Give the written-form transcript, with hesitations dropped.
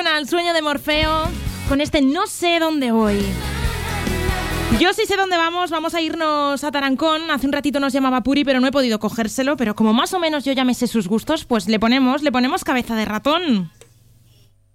suena El sueño de Morfeo con este No sé dónde voy. Yo sí sé dónde vamos a irnos a Tarancón. Hace un ratito nos llamaba Puri, pero no he podido cogérselo, pero como más o menos yo ya me sé sus gustos, pues le ponemos cabeza de ratón.